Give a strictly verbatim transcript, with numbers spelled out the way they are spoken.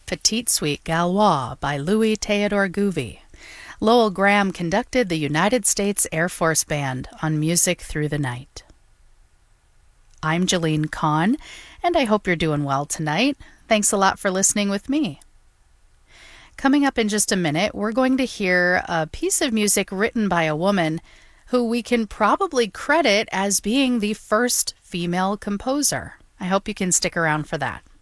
Petite Suite Gaulois by Louis Theodore Gouvi. Lowell Graham conducted the United States Air Force Band on Music Through the Night. I'm Jalene Kahn, and I hope you're doing well tonight. Thanks a lot for listening with me. Coming up in just a minute, we're going to hear a piece of music written by a woman who we can probably credit as being the first female composer. I hope you can stick around for that.